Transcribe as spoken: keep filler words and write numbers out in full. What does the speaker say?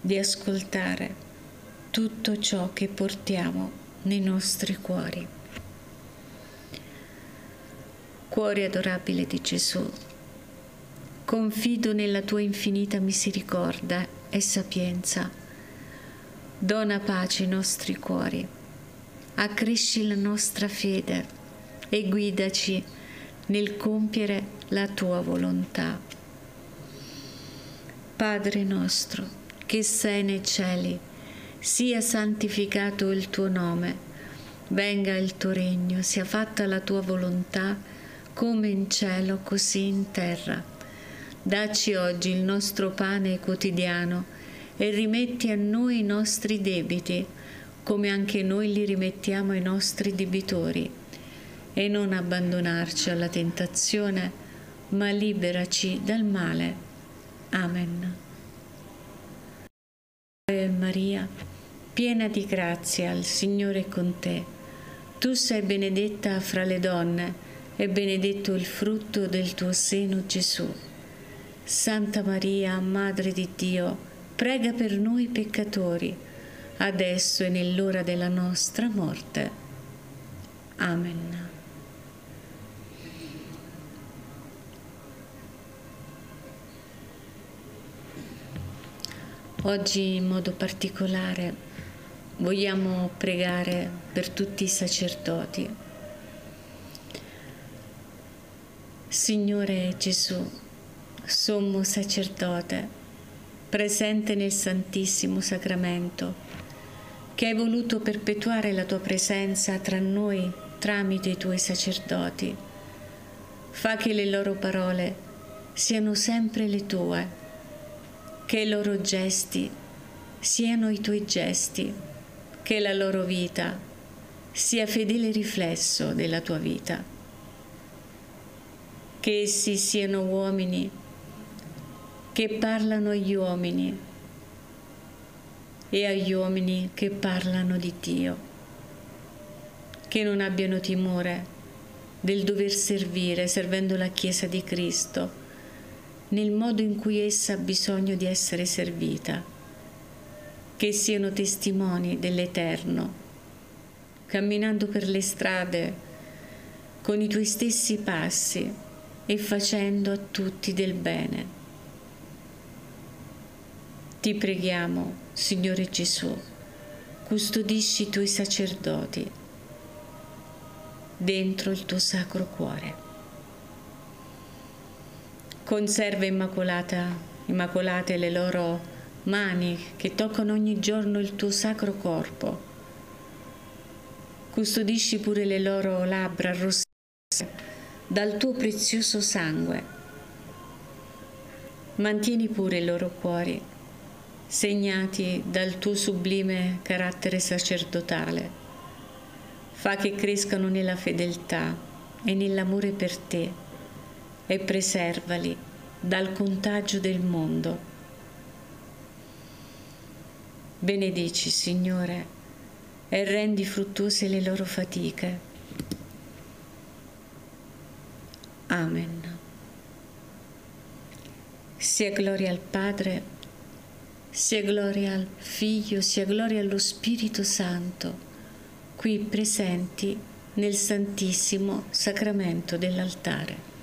di ascoltare tutto ciò che portiamo nei nostri cuori. Cuore adorabile di Gesù, confido nella tua infinita misericordia e sapienza. Dona pace ai nostri cuori, accresci la nostra fede e guidaci nel compiere la tua volontà. Padre nostro, che sei nei cieli, sia santificato il tuo nome, venga il tuo regno, sia fatta la tua volontà, come in cielo, così in terra. Dacci oggi il nostro pane quotidiano e rimetti a noi i nostri debiti, come anche noi li rimettiamo ai nostri debitori. E non abbandonarci alla tentazione, ma liberaci dal male. Amen. Ave Maria, piena di grazia, il Signore è con te. Tu sei benedetta fra le donne, e benedetto il frutto del tuo seno, Gesù. Santa Maria, Madre di Dio, prega per noi peccatori, adesso e nell'ora della nostra morte. Amen. Oggi in modo particolare vogliamo pregare per tutti i sacerdoti. Signore Gesù, sommo sacerdote, presente nel Santissimo Sacramento, che hai voluto perpetuare la tua presenza tra noi tramite i tuoi sacerdoti, fa che le loro parole siano sempre le tue, che i loro gesti siano i tuoi gesti, che la loro vita sia fedele riflesso della tua vita. Che essi siano uomini che parlano agli uomini e agli uomini che parlano di Dio, che non abbiano timore del dover servire, servendo la Chiesa di Cristo, nel modo in cui essa ha bisogno di essere servita, che siano testimoni dell'Eterno, camminando per le strade con i tuoi stessi passi, e facendo a tutti del bene. Ti preghiamo, Signore Gesù, custodisci i tuoi sacerdoti dentro il tuo sacro cuore. Conserva immacolata, immacolate le loro mani che toccano ogni giorno il tuo sacro corpo. Custodisci pure le loro labbra rosse dal tuo prezioso sangue. Mantieni pure i loro cuori segnati dal tuo sublime carattere sacerdotale. Fa che crescano nella fedeltà e nell'amore per te e preservali dal contagio del mondo. Benedici, Signore, e rendi fruttuose le loro fatiche. Amen. Sia gloria al Padre, sia gloria al Figlio, sia gloria allo Spirito Santo, qui presenti nel Santissimo Sacramento dell'altare.